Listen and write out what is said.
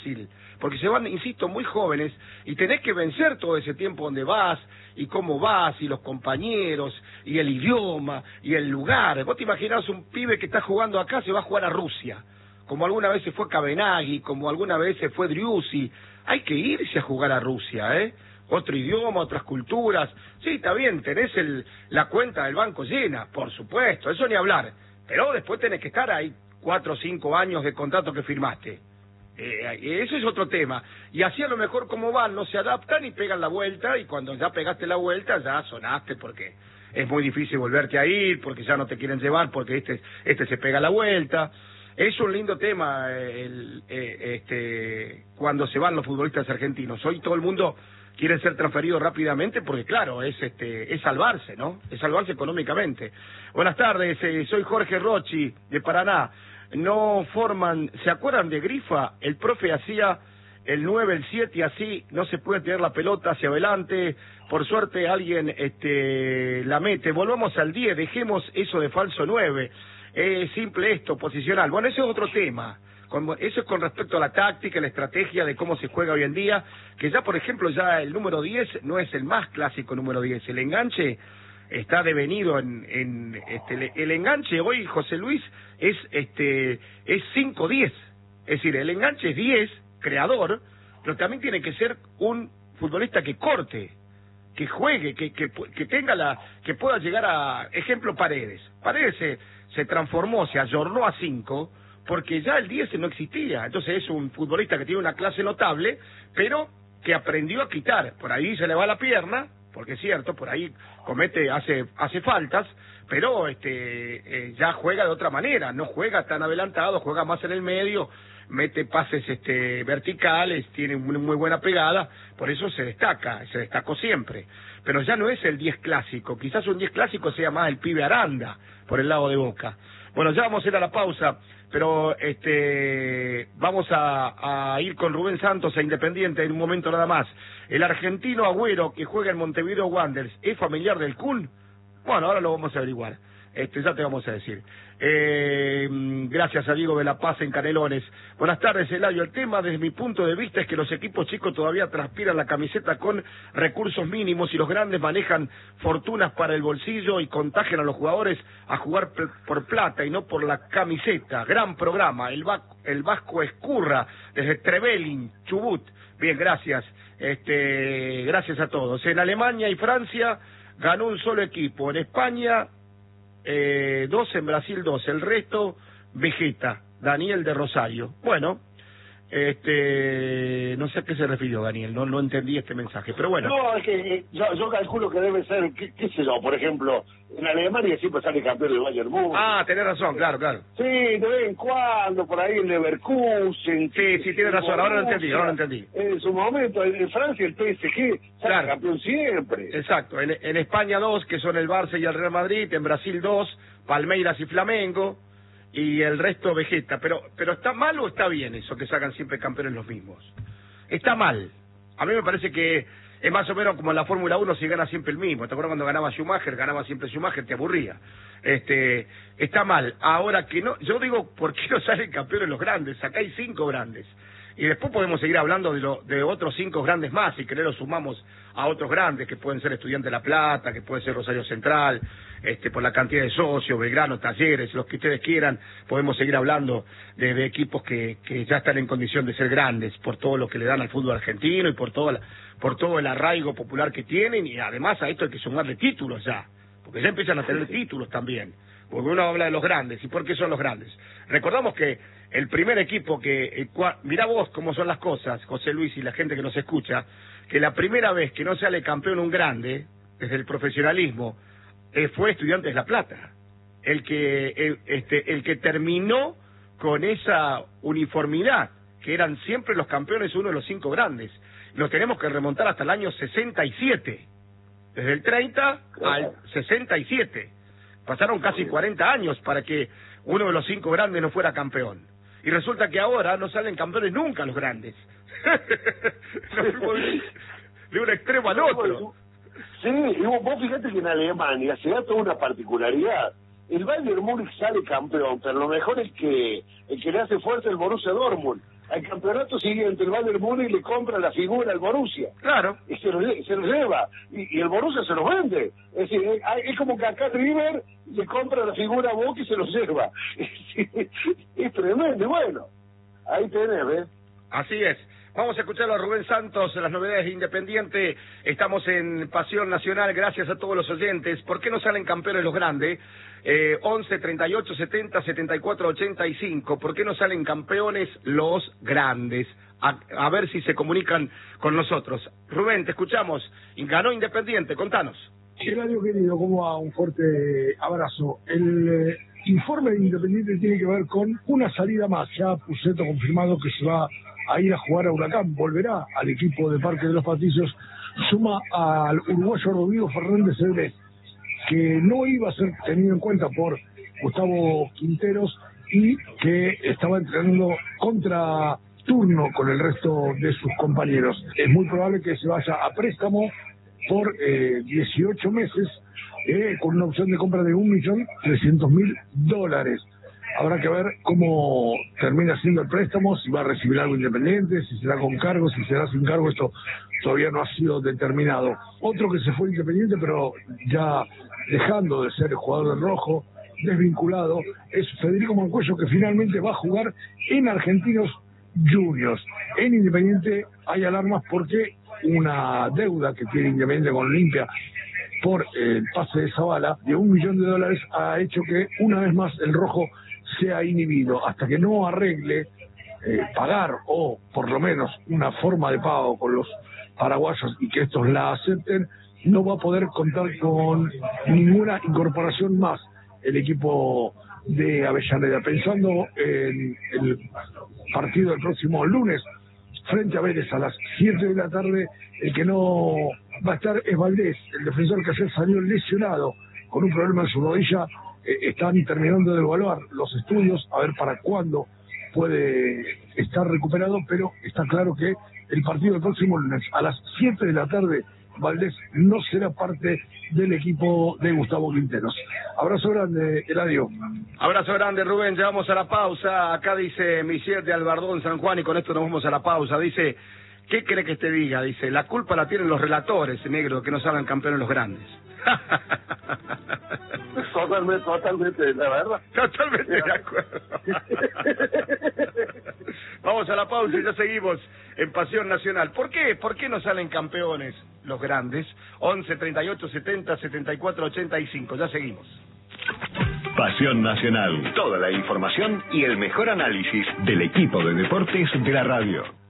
fácil, porque se van, insisto, muy jóvenes, y tenés que vencer todo ese tiempo donde vas, y cómo vas, y los compañeros, y el idioma, y el lugar. Vos te imaginás un pibe que está jugando acá, se va a jugar a Rusia, como alguna vez se fue Kavenaghi, como alguna vez se fue Driussi. Hay que irse a jugar a Rusia, ¿eh? Otro idioma, otras culturas. Sí, está bien, tenés la cuenta del banco llena, por supuesto, eso ni hablar. Pero después tenés que estar ahí 4 o 5 años de contrato que firmaste. Eso es otro tema. Y así a lo mejor como van, no se adaptan y pegan la vuelta, y cuando ya pegaste la vuelta ya sonaste, porque es muy difícil volverte a ir, porque ya no te quieren llevar, porque este se pega la vuelta. Es un lindo tema cuando se van los futbolistas argentinos. Hoy todo el mundo quiere ser transferido rápidamente porque, claro, es salvarse, ¿no? Es salvarse económicamente. Buenas tardes, soy Jorge Rochi, de Paraná. No forman, ¿se acuerdan de Grifa? El profe hacía el 9, el 7 y así no se puede tirar la pelota hacia adelante. Por suerte alguien la mete. Volvamos al 10, dejemos eso de falso 9. Simple esto, posicional. Bueno, ese es otro tema. Eso es con respecto a la táctica, la estrategia de cómo se juega hoy en día, que ya, por ejemplo, ya el número 10 no es el más clásico número 10. El enganche está devenido el enganche hoy, José Luis, es 5-10. Es decir, el enganche es 10, creador, pero también tiene que ser un futbolista que corte, que juegue, que tenga que pueda llegar a, ejemplo, Paredes. Paredes se transformó, se ayornó a 5, porque ya el 10 no existía. Entonces es un futbolista que tiene una clase notable, pero que aprendió a quitar. Por ahí se le va la pierna, porque es cierto, por ahí hace faltas, pero ya juega de otra manera, no juega tan adelantado, juega más en el medio, mete pases verticales, tiene muy buena pegada, por eso se destacó siempre. Pero ya no es el 10 clásico, quizás un 10 clásico sea más el pibe Aranda, por el lado de Boca. Bueno, ya vamos a ir a la pausa, pero vamos a ir con Rubén Santos a Independiente en un momento nada más. El argentino Agüero, que juega en Montevideo Wanderers, ¿es familiar del Kun? Bueno, ahora lo vamos a averiguar. Ya te vamos a decir. Gracias a Diego de la Paz en Canelones. Buenas tardes, Eladio. El tema, desde mi punto de vista, es que los equipos chicos todavía transpiran la camiseta con recursos mínimos y los grandes manejan fortunas para el bolsillo y contagian a los jugadores a jugar por plata y no por la camiseta. Gran programa. El Vasco Escurra, desde Trevelin, Chubut. Bien, gracias. Gracias a todos. En Alemania y Francia ganó un solo equipo. En España 2, en Brasil 2, el resto Vegeta, Daniel de Rosario. Bueno, no sé a qué se refirió Daniel, no entendí este mensaje, pero bueno. No, es que yo calculo que debe ser, qué sé yo, por ejemplo, en Alemania siempre sale campeón del Bayern Múnich. Ah, tenés razón, claro. Sí, de vez en cuando, por ahí el Leverkusen. Sí, tienes razón, ahora lo entendí. En su momento, en Francia el PSG sale campeón siempre. Exacto, en España 2, que son el Barça y el Real Madrid, en Brasil 2, Palmeiras y Flamengo, y el resto Vegeta. Pero ¿está mal o está bien eso que sacan siempre campeones los mismos? Está mal. A mí me parece que es más o menos como en la Fórmula 1, si gana siempre el mismo. ¿Te acuerdas cuando ganaba siempre Schumacher? Te aburría. Está mal. Ahora que no, yo digo, ¿por qué no salen campeones los grandes? Acá hay 5 grandes. Y después podemos seguir hablando de otros 5 grandes más, si querés los sumamos a otros grandes, que pueden ser Estudiantes de La Plata, que puede ser Rosario Central, por la cantidad de socios, Belgrano, Talleres, los que ustedes quieran. Podemos seguir hablando de equipos que ya están en condición de ser grandes, por todo lo que le dan al fútbol argentino y por todo el arraigo popular que tienen, y además a esto hay que sumarle títulos ya, porque ya empiezan a tener títulos también. Porque uno habla de los grandes. ¿Y por qué son los grandes? Recordamos que el primer equipo mirá vos cómo son las cosas, José Luis y la gente que nos escucha, que la primera vez que no sale campeón un grande, desde el profesionalismo, fue Estudiantes de La Plata. El que terminó con esa uniformidad, que eran siempre los campeones, uno de los 5 grandes. Nos tenemos que remontar hasta el año 67. Desde el 30 al 67. Pasaron casi 40 años para que uno de los 5 grandes no fuera campeón. Y resulta que ahora no salen campeones nunca los grandes. De un extremo al otro. Sí, y vos fíjate que en Alemania se da toda una particularidad. El Bayern Múnich sale campeón, pero lo mejor es que el que le hace fuerza es el Borussia Dortmund. al campeonato siguiente el Bayern Múnich le compra la figura al Borussia. Claro. Y se lo lleva. Y el Borussia se lo vende. Es decir, es como que acá River le compra la figura a Boca y se lo lleva. Es tremendo. Bueno, ahí tenés, ¿ves? Así es. Vamos a escuchar a Rubén Santos, las novedades de Independiente. Estamos en Pasión Nacional, gracias a todos los oyentes. ¿Por qué no salen campeones los grandes? 11, 38, 70, 74, 85. ¿Por qué no salen campeones los grandes? A ver si se comunican con nosotros. Rubén, te escuchamos. Ganó Independiente, contanos. Eladio querido, ¿cómo va? Un fuerte abrazo. El informe de Independiente tiene que ver con una salida más. Ya Pusetto confirmado que se va a ir a jugar a Huracán, volverá al equipo de Parque de los Patricios, suma al uruguayo Rodrigo Fernández Cedrés, que no iba a ser tenido en cuenta por Gustavo Quinteros y que estaba entrenando contra turno con el resto de sus compañeros. Es muy probable que se vaya a préstamo por 18 meses con una opción de compra de $1.300.000. Habrá que ver cómo termina siendo el préstamo, si va a recibir algo Independiente, si será con cargo, si será sin cargo, esto todavía no ha sido determinado. Otro que se fue Independiente, pero ya dejando de ser el jugador del rojo, desvinculado, es Federico Mancuello, que finalmente va a jugar en Argentinos Juniors. En Independiente hay alarmas porque una deuda que tiene Independiente con Olimpia por el pase de Zavala de $1 millón ha hecho que una vez más el rojo sea inhibido. Hasta que no arregle pagar o por lo menos una forma de pago con los paraguayos y que estos la acepten, no va a poder contar con ninguna incorporación más el equipo de Avellaneda. Pensando en el partido del próximo lunes frente a Vélez a las 7 de la tarde, el que no va a estar es Valdés, el defensor que ayer salió lesionado con un problema en su rodilla. Están terminando de evaluar los estudios a ver para cuándo puede estar recuperado, pero está claro que el partido del próximo lunes a las 7 de la tarde Valdés no será parte del equipo de Gustavo Quinteros. Abrazo grande, Eladio. Abrazo grande, Rubén. Llevamos a la pausa. Acá dice Michel de Albardón, San Juan, y con esto nos vamos a la pausa. Dice, ¿qué cree que te diga? Dice, la culpa la tienen los relatores, negro, que no salgan campeones los grandes. Totalmente, la verdad. Totalmente de acuerdo. Vamos a la pausa y ya seguimos en Pasión Nacional. ¿Por qué? ¿Por qué no salen campeones los grandes? 11, 38, 70, 74, 85. Ya seguimos. Pasión Nacional. Toda la información y el mejor análisis del equipo de deportes de la radio.